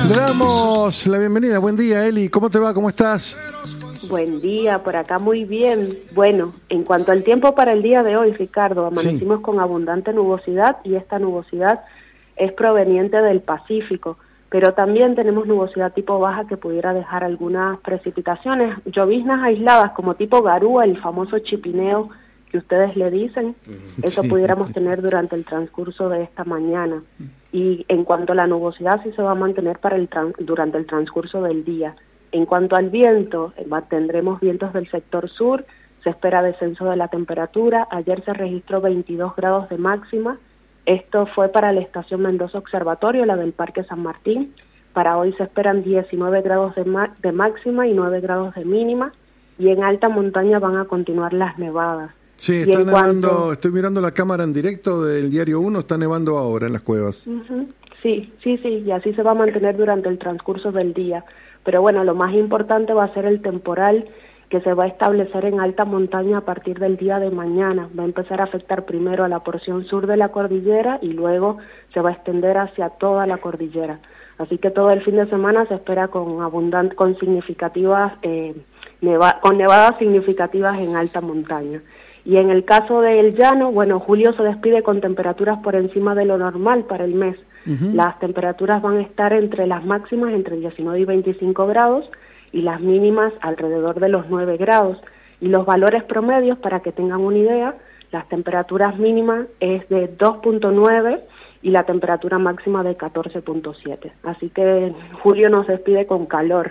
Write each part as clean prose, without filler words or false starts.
Le damos la bienvenida. Buen día, Eli. ¿Cómo te va? ¿Cómo estás? Buen día, por acá muy bien. Bueno, en cuanto al tiempo para el día de hoy, Ricardo, amanecimos con abundante nubosidad y esta nubosidad es proveniente del Pacífico, pero también tenemos nubosidad tipo baja que pudiera dejar algunas precipitaciones, lloviznas aisladas como tipo garúa, el famoso chipineo que ustedes le dicen. Eso pudiéramos tener durante el transcurso de esta mañana. Y en cuanto a la nubosidad, sí se va a mantener durante el transcurso del día. En cuanto al viento, tendremos vientos del sector sur, se espera descenso de la temperatura. Ayer se registró 22 grados de máxima. Esto fue para la estación Mendoza Observatorio, la del Parque San Martín. Para hoy se esperan 19 grados de máxima y 9 grados de mínima. Y en alta montaña van a continuar las nevadas. Sí, está nevando. Estoy mirando la cámara en directo del Diario 1, está nevando ahora en las cuevas. Sí, y así se va a mantener durante el transcurso del día. Pero bueno, lo más importante va a ser el temporal que se va a establecer en alta montaña a partir del día de mañana. Va a empezar a afectar primero a la porción sur de la cordillera y luego se va a extender hacia toda la cordillera. Así que todo el fin de semana se espera con significativas nevadas significativas en alta montaña. Y en el caso del llano, bueno, julio se despide con temperaturas por encima de lo normal para el mes. Las temperaturas van a estar entre las máximas entre 19 y 25 grados y las mínimas alrededor de los 9 grados. Y los valores promedios, para que tengan una idea, las temperaturas mínimas es de 2.9 y la temperatura máxima de 14.7. Así que julio nos despide con calor.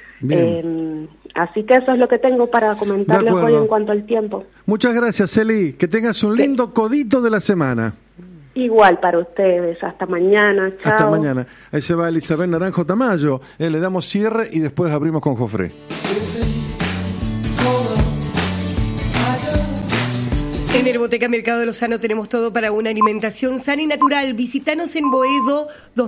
Así que eso es lo que tengo para comentarles hoy en cuanto al tiempo. Muchas gracias, Eli. Que tengas un lindo codito de la semana. Igual para ustedes. Hasta mañana. Chao. Hasta mañana. Ahí se va Elizabeth Naranjo Tamayo. Le damos cierre y después abrimos con Jofré. En Herboteca Mercado de Lozano tenemos todo para una alimentación sana y natural. Visítanos en Boedo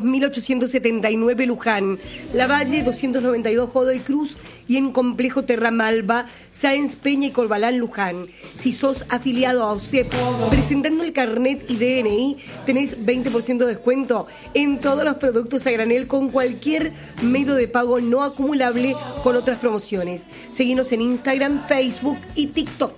2879 Luján, Lavalle 292 Godoy Cruz y en Complejo Terramalba, Sáenz Peña y Corbalán Luján. Si sos afiliado a OSEP, presentando el carnet y DNI, tenés 20% de descuento en todos los productos a granel con cualquier medio de pago no acumulable con otras promociones. Seguinos en Instagram, Facebook y TikTok.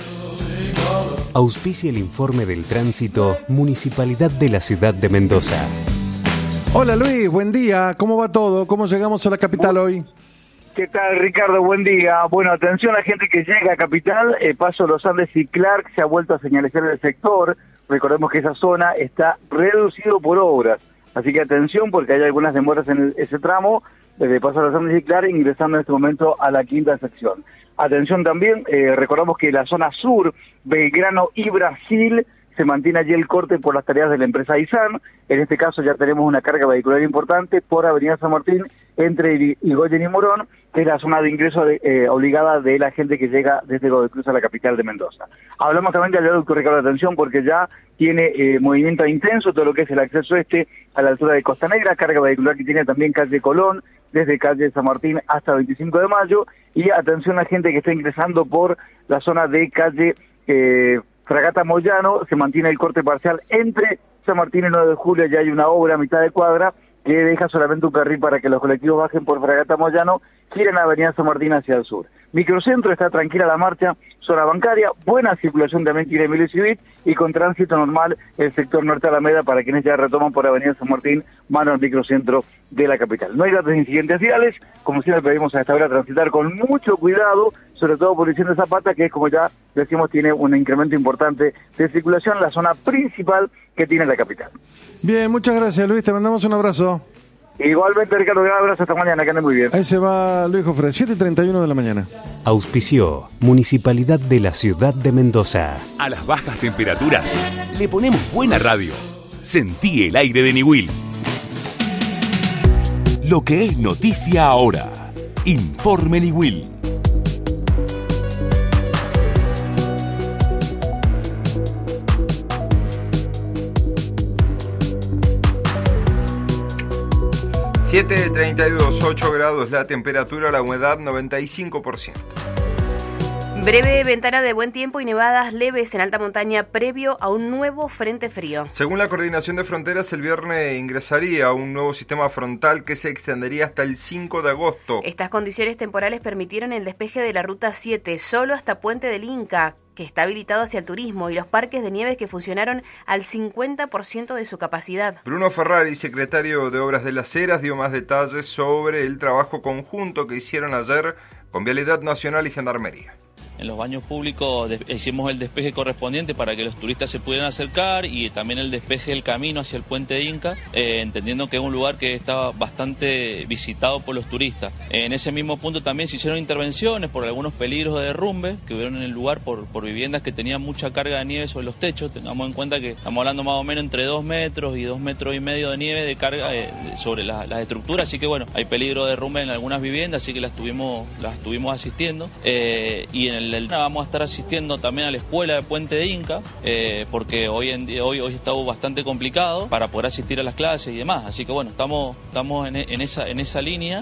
Auspicia el informe del tránsito Municipalidad de la Ciudad de Mendoza. Hola Luis, buen día. ¿Cómo va todo? ¿Cómo llegamos a la capital hoy? ¿Qué tal, Ricardo? Buen día. Bueno, atención a la gente que llega a Capital. Paso Los Andes y Clark se ha vuelto a señalizar el sector. Recordemos que esa zona está reducido por obras. Así que atención porque hay algunas demoras en ese tramo desde Paso Los Andes y Clark ingresando en este momento a la quinta sección. Atención también, recordamos que la zona sur, Belgrano y Brasil, se mantiene allí el corte por las tareas de la empresa ISAN. En este caso ya tenemos una carga vehicular importante por Avenida San Martín entre Irigoyen y Morón, que es la zona de ingreso obligada de la gente que llega desde Godoy Cruz a la capital de Mendoza. Hablamos también del viaducto, Ricardo, atención, porque ya tiene movimiento intenso todo lo que es el acceso a la altura de Costa Negra, carga vehicular que tiene también calle Colón, desde calle San Martín hasta 25 de mayo, y atención a la gente que está ingresando por la zona de calle Fragata Moyano, se mantiene el corte parcial entre San Martín y 9 de julio, ya hay una obra a mitad de cuadra que deja solamente un carril para que los colectivos bajen por Fragata Moyano, giren a Avenida San Martín hacia el sur. Microcentro está tranquila la marcha, zona bancaria, buena circulación también tiene Emilio Civit y con tránsito normal el sector norte Alameda para quienes ya retoman por Avenida San Martín, mano al microcentro de la capital. No hay datos de incidentes viales, como siempre pedimos a esta hora transitar con mucho cuidado, sobre todo por Vicente Zapata, que es como ya decimos tiene un incremento importante de circulación en la zona principal que tiene la capital. Bien, muchas gracias Luis, te mandamos un abrazo. Igualmente, Ricardo, un abrazo, hasta mañana, que anden muy bien. Ahí se va Luis Jofré, 7:31 de la mañana. Auspició Municipalidad de la Ciudad de Mendoza. A las bajas temperaturas le ponemos buena radio. Sentí el aire de Niwil. Lo que es noticia ahora. Informe Niwil. Siete 32, 8 grados la temperatura, la humedad 95%. Breve ventana de buen tiempo y nevadas leves en alta montaña previo a un nuevo frente frío. Según la Coordinación de Fronteras, el viernes ingresaría un nuevo sistema frontal que se extendería hasta el 5 de agosto. Estas condiciones temporales permitieron el despeje de la Ruta 7 solo hasta Puente del Inca, que está habilitado hacia el turismo, y los parques de nieve que funcionaron al 50% de su capacidad. Bruno Ferrari, secretario de Obras de las Heras, dio más detalles sobre el trabajo conjunto que hicieron ayer con Vialidad Nacional y Gendarmería. En los baños públicos hicimos el despeje correspondiente para que los turistas se pudieran acercar y también el despeje del camino hacia el Puente de Inca, entendiendo que es un lugar que estaba bastante visitado por los turistas. En ese mismo punto también se hicieron intervenciones por algunos peligros de derrumbe que hubieron en el lugar por viviendas que tenían mucha carga de nieve sobre los techos. Tengamos en cuenta que estamos hablando más o menos entre 2 metros y 2,5 metros de nieve de carga sobre las estructuras, así que bueno, hay peligro de derrumbe en algunas viviendas, así que las estuvimos asistiendo, y en vamos a estar asistiendo también a la escuela de Puente de Inca, porque hoy está bastante complicado para poder asistir a las clases y demás, así que bueno, estamos en esa línea.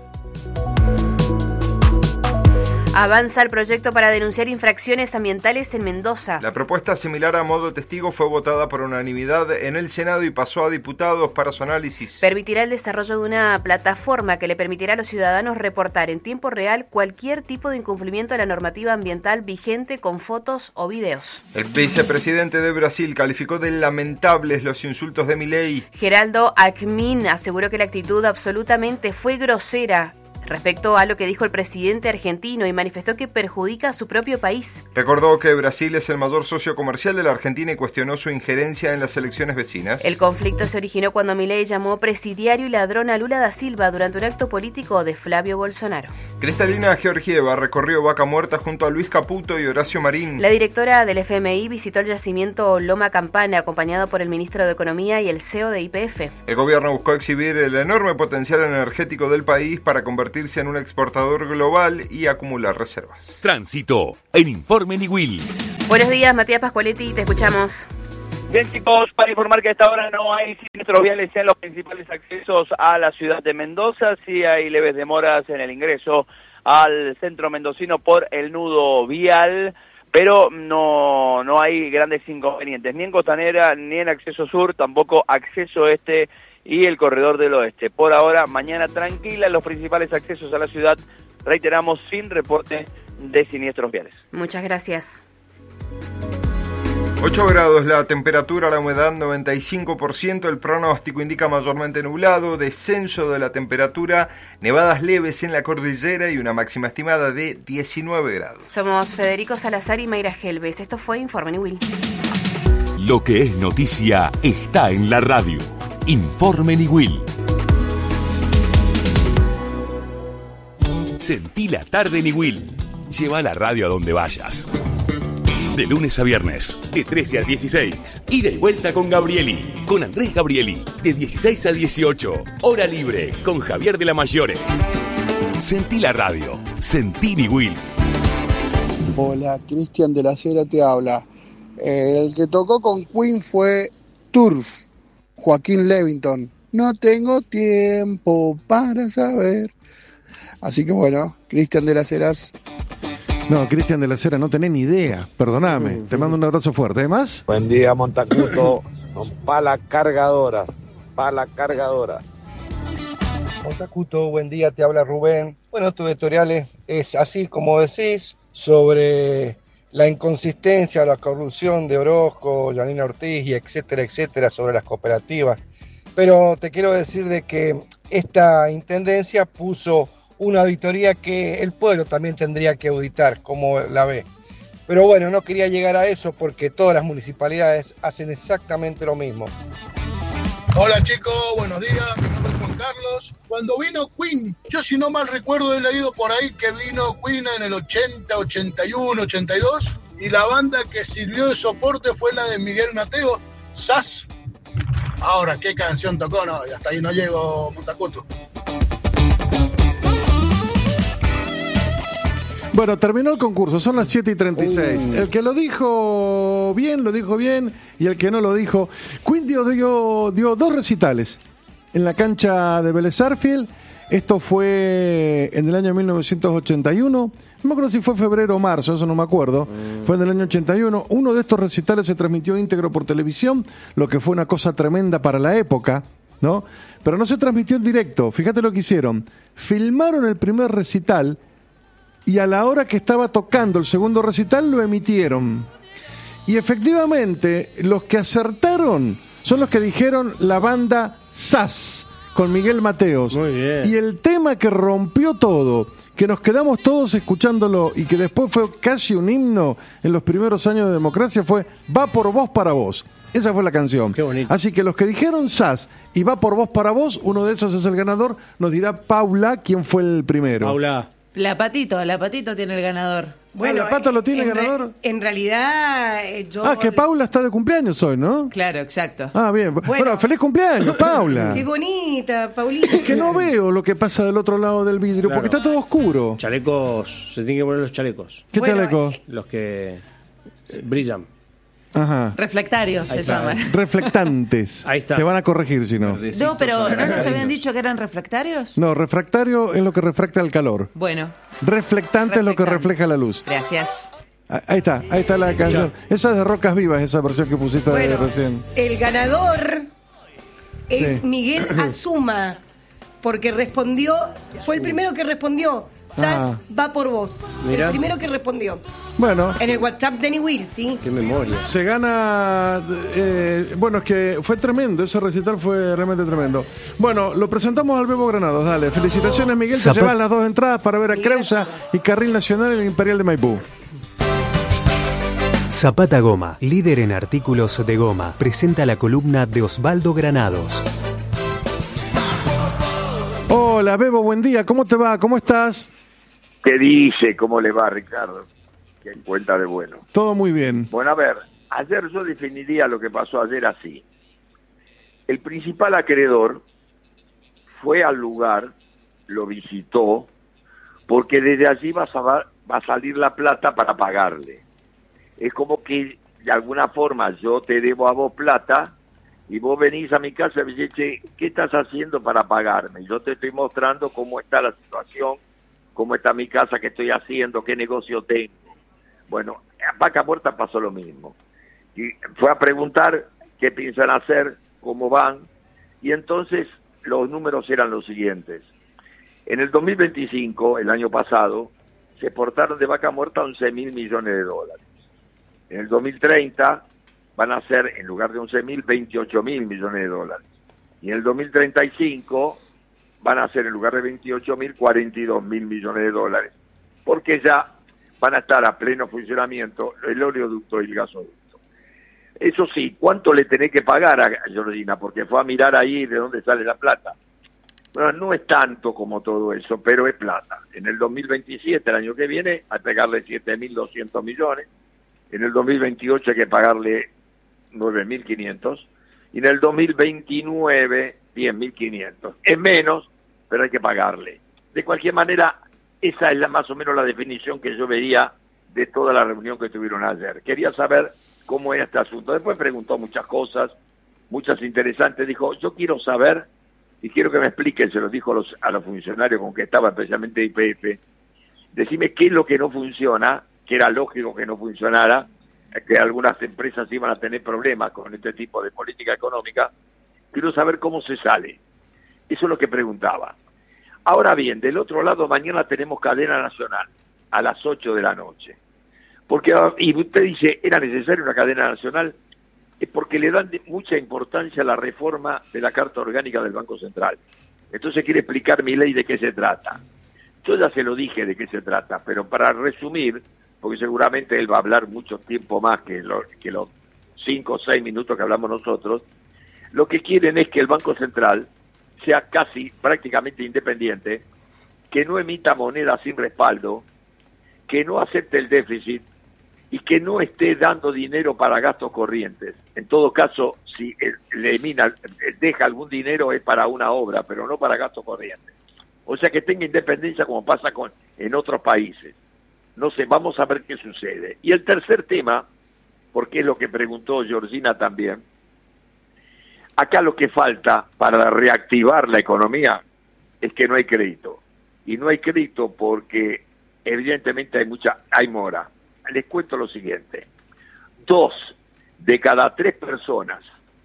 Avanza el proyecto para denunciar infracciones ambientales en Mendoza. La propuesta, similar a modo testigo, fue votada por unanimidad en el Senado y pasó a diputados para su análisis. Permitirá el desarrollo de una plataforma que le permitirá a los ciudadanos reportar en tiempo real cualquier tipo de incumplimiento de la normativa ambiental vigente con fotos o videos. El vicepresidente de Brasil calificó de lamentables los insultos de Milei. Geraldo Alckmin aseguró que la actitud absolutamente fue grosera respecto a lo que dijo el presidente argentino y manifestó que perjudica a su propio país. Recordó que Brasil es el mayor socio comercial de la Argentina y cuestionó su injerencia en las elecciones vecinas. El conflicto se originó cuando Milei llamó presidiario y ladrón a Lula da Silva durante un acto político de Flavio Bolsonaro. Cristalina Georgieva recorrió Vaca Muerta junto a Luis Caputo y Horacio Marín. La directora del FMI visitó el yacimiento Loma Campana acompañado por el ministro de Economía y el CEO de YPF. El gobierno buscó exhibir el enorme potencial energético del país para convertirse en un exportador global y acumular reservas. Tránsito en Informe Niwil. Buenos días, Matías Pascualetti, te escuchamos. Bien, chicos, para informar que a esta hora no hay siniestros viales en los principales accesos a la ciudad de Mendoza. Sí hay leves demoras en el ingreso al centro mendocino por el nudo vial, pero no hay grandes inconvenientes, ni en Costanera, ni en acceso sur, tampoco acceso este y el corredor del oeste. Por ahora, mañana tranquila, los principales accesos a la ciudad, reiteramos, sin reporte de siniestros viales. Muchas gracias. 8 grados la temperatura, la humedad 95%, el pronóstico indica mayormente nublado, descenso de la temperatura, nevadas leves en la cordillera y una máxima estimada de 19 grados. Somos Federico Salazar y Mayra Gelbes. Esto fue Informe Niwil. Lo que es noticia está en la radio. Informe Niwil. Sentí la tarde Niwil. Lleva la radio a donde vayas. De lunes a viernes, de 13 a 16. Ida y vuelta con Gabrieli. Con Andrés Gabrieli. De 16 a 18. Hora libre con Javier de la Mayore. Sentí la radio. Sentí Niwil. Hola, Cristian de la Cera te habla. El que tocó con Queen fue Turf, Joaquín Levington. No tengo tiempo para saber. Así que bueno, Cristian de las Heras. No, Cristian de la Cera, no tenés ni idea. Perdóname. Te mando un abrazo fuerte. ¿Además? Buen día, Montacuto. Son pala cargadoras. Montacuto, buen día. Te habla Rubén. Bueno, tu editorial es así como decís, sobre la inconsistencia, la corrupción de Orozco, Yanina Ortiz y etcétera, sobre las cooperativas. Pero te quiero decir de que esta intendencia puso una auditoría que el pueblo también tendría que auditar, como la ve. Pero bueno, no quería llegar a eso porque todas las municipalidades hacen exactamente lo mismo. Hola chicos, buenos días, mi nombre es Juan Carlos. Cuando vino Queen, yo si no mal recuerdo he leído por ahí que vino Queen en el 80, 81, 82 y la banda que sirvió de soporte fue la de Miguel Mateo, SAS. Ahora, ¿qué canción tocó? No, y hasta ahí no llego, Montacuto. Bueno, terminó el concurso, son las 7:36. El que lo dijo bien, y el que no lo dijo. Queen dio 2 recitales en la cancha de Vélez Sarsfield. Esto fue en el año 1981. No me acuerdo si fue febrero o marzo, eso no me acuerdo. Fue en el año 81. Uno de estos recitales se transmitió íntegro por televisión, lo que fue una cosa tremenda para la época, ¿no? Pero no se transmitió en directo. Fíjate lo que hicieron. Filmaron el primer recital y a la hora que estaba tocando el segundo recital lo emitieron. Y efectivamente, los que acertaron son los que dijeron la banda SAS, con Miguel Mateos. Muy bien. Y el tema que rompió todo, que nos quedamos todos escuchándolo y que después fue casi un himno en los primeros años de democracia, fue Va por vos para vos. Esa fue la canción. Qué bonito. Así que los que dijeron SAS y Va por vos para vos, uno de esos es el ganador. Nos dirá Paula quién fue el primero. Paula. La Patito tiene el ganador. Bueno, ¿La Pato lo tiene el ganador? En realidad, yo... Ah, que Paula está de cumpleaños hoy, ¿no? Claro, exacto. Ah, bien. Bueno, feliz cumpleaños, Paula. Qué bonita, Paulita. Es que no veo lo que pasa del otro lado del vidrio, porque está todo oscuro. Chalecos, se tienen que poner los chalecos. ¿Qué chalecos? Los que brillan. Ajá. Reflectarios se llaman. Reflectantes. Ahí está. Te van a corregir si no. No, pero ¿no nos habían dicho que eran reflectarios? No, refractario es lo que refracta el calor. Bueno. Reflectante es lo que refleja la luz. Gracias. Ahí está la canción. Esa es de Rocas Vivas, esa versión que pusiste recién. El ganador es Sí. Miguel Azuma, porque respondió, fue el primero que respondió. SAS va por vos. Mirá. El primero que respondió. Bueno. En el WhatsApp de Danny Will, ¿sí? Qué memoria. Se gana... bueno, es que fue tremendo, ese recital fue realmente tremendo. Bueno, lo presentamos al Bebo Granados, dale. Felicitaciones, Miguel, te llevas las 2 entradas para ver a Creusa y Carril Nacional en el Imperial de Maipú. Zapata Goma, líder en artículos de goma, presenta la columna de Osvaldo Granados. Hola, Bebo, buen día. ¿Cómo te va? ¿Cómo estás? ¿Qué dice? ¿Cómo le va, Ricardo? ¿Qué cuenta de bueno? Todo muy bien. Bueno, a ver, ayer yo definiría lo que pasó ayer así. El principal acreedor fue al lugar, lo visitó, porque desde allí va a salir la plata para pagarle. Es como que, de alguna forma, yo te debo a vos plata y vos venís a mi casa y me dices, che, ¿qué estás haciendo para pagarme? Yo te estoy mostrando cómo está la situación, cómo está mi casa, qué estoy haciendo, qué negocio tengo. Bueno, en Vaca Muerta pasó lo mismo. Y fue a preguntar qué piensan hacer, cómo van, y entonces los números eran los siguientes. En el 2025, el año pasado, se exportaron de Vaca Muerta 11.000 millones de dólares. En el 2030 van a ser, en lugar de 11.000, 28.000 millones de dólares. Y en el 2035 van a ser, en lugar de 28.000, 42.000 millones de dólares. Porque ya van a estar a pleno funcionamiento el oleoducto y el gasoducto. Eso sí, ¿cuánto le tenés que pagar a Georgina? Porque fue a mirar ahí de dónde sale la plata. Bueno, no es tanto como todo eso, pero es plata. En el 2027, el año que viene, hay que pagarle 7.200 millones. En el 2028 hay que pagarle 9.500. Y en el 2029, 10.500. Es menos, pero hay que pagarle. De cualquier manera, esa es más o menos la definición que yo vería de toda la reunión que tuvieron ayer. Quería saber cómo era este asunto. Después preguntó muchas cosas, muchas interesantes. Dijo, yo quiero saber, y quiero que me expliquen, se los dijo a los funcionarios con que estaba, especialmente IPF, decime qué es lo que no funciona, que era lógico que no funcionara, que algunas empresas iban a tener problemas con este tipo de política económica. Quiero saber cómo se sale. Eso es lo que preguntaba. Ahora bien, del otro lado, mañana tenemos cadena nacional a las 8 de la noche. Porque, y usted dice, ¿era necesaria una cadena nacional? Es porque le dan mucha importancia a la reforma de la Carta Orgánica del Banco Central. Entonces quiere explicar mi ley de qué se trata. Yo ya se lo dije de qué se trata, pero para resumir, porque seguramente él va a hablar mucho tiempo más que los 5 o 6 minutos que hablamos nosotros, lo que quieren es que el Banco Central sea casi prácticamente independiente, que no emita moneda sin respaldo, que no acepte el déficit y que no esté dando dinero para gastos corrientes. En todo caso, si deja algún dinero es para una obra, pero no para gastos corrientes. O sea, que tenga independencia como pasa en otros países. No sé, vamos a ver qué sucede. Y el tercer tema, porque es lo que preguntó Georgina también, Acá lo que falta para reactivar la economía es que no hay crédito. Y no hay crédito porque evidentemente hay mora. Les cuento lo siguiente. 2 de cada 3 personas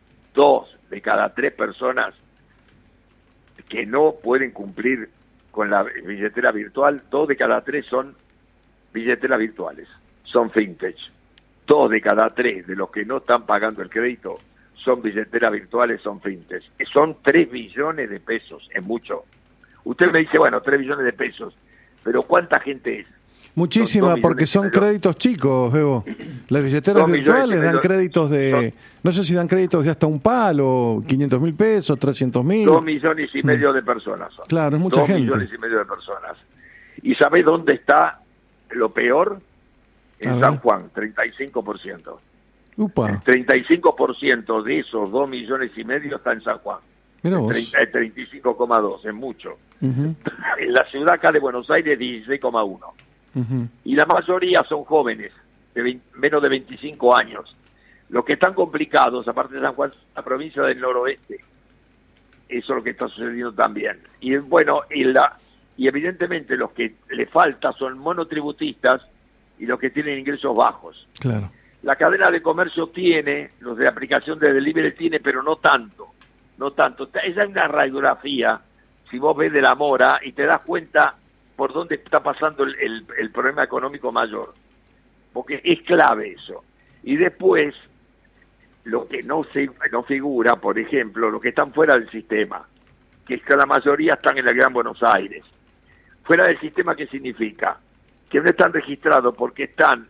que no pueden cumplir con la billetera virtual, 2 de cada 3 son billeteras virtuales, son fintech. 2 de cada 3 de los que no están pagando el crédito son billeteras virtuales, son fintech. Son 3 billones de pesos, es mucho. Usted me dice, bueno, 3 billones de pesos, pero ¿cuánta gente es? Muchísima, porque son créditos chicos, Evo. Las billeteras virtuales dan créditos de... No sé si dan créditos de hasta un palo, 500.000 pesos, 300.000. 2 millones y medio de personas son. Claro, es mucha gente. 2 millones y medio de personas. ¿Y sabés dónde está lo peor? En San Juan, 35%. Upa. El 35% de esos 2 millones y medio está en San Juan. Mira vos. 35,2, es mucho. En la ciudad acá de Buenos Aires, 16,1. Y la mayoría son jóvenes, de menos de 25 años. Los que están complicados, aparte de San Juan, la provincia del noroeste. Eso es lo que está sucediendo también. Y bueno, y evidentemente los que le falta son monotributistas y los que tienen ingresos bajos. Claro. La cadena de comercio tiene, los de aplicación de delivery tiene, pero no tanto. Esa es una radiografía, si vos ves de la mora y te das cuenta por dónde está pasando el problema económico mayor. Porque es clave eso. Y después, lo que no figura, por ejemplo, los que están fuera del sistema, que es que la mayoría están en el Gran Buenos Aires. Fuera del sistema, ¿qué significa? Que no están registrados porque están,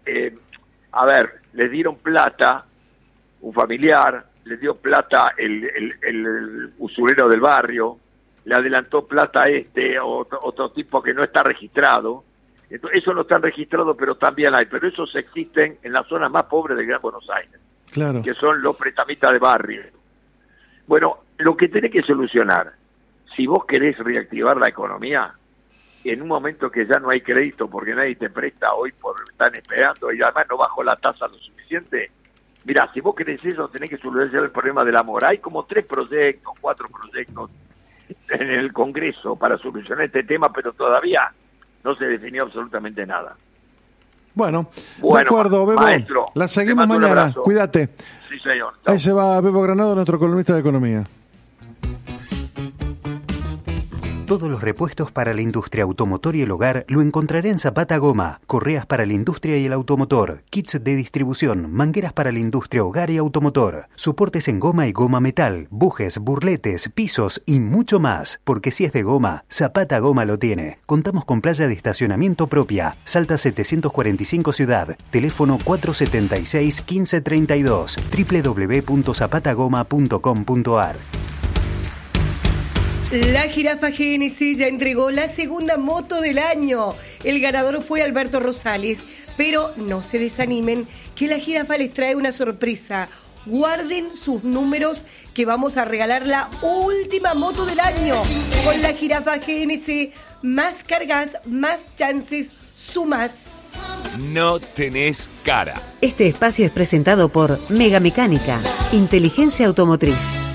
les dieron plata, un familiar, les dio plata el usurero del barrio, le adelantó plata otro tipo que no está registrado. Entonces, eso no está registrado, pero también hay. Pero esos existen en las zonas más pobres del Gran Buenos Aires, claro, que son los prestamistas de barrio. Bueno, lo que tenés que solucionar, si vos querés reactivar la economía, en un momento que ya no hay crédito porque nadie te presta hoy están esperando y además no bajó la tasa lo suficiente. Mirá, si vos querés eso, tenés que solucionar el problema de la mora. Hay como 4 proyectos en el Congreso para solucionar este tema, pero todavía no se definió absolutamente nada. Bueno, de acuerdo, Bebo. Maestro, la seguimos mañana. Cuídate. Sí, señor. Ahí se va Bebo Granado, nuestro columnista de economía. Todos los repuestos para la industria automotor y el hogar lo encontrará en Zapata Goma. Correas para la industria y el automotor, kits de distribución, mangueras para la industria, hogar y automotor, soportes en goma y goma metal, bujes, burletes, pisos y mucho más. Porque si es de goma, Zapata Goma lo tiene. Contamos con playa de estacionamiento propia. Salta 745 Ciudad. Teléfono 476-1532. www.zapatagoma.com.ar. La jirafa GNC ya entregó la segunda moto del año. El ganador fue Alberto Rosales. Pero no se desanimen, que la jirafa les trae una sorpresa. Guarden sus números, que vamos a regalar la última moto del año. Con la jirafa GNC, más cargas, más chances, sumás. No tenés cara. Este espacio es presentado por Mega Mecánica, Inteligencia Automotriz.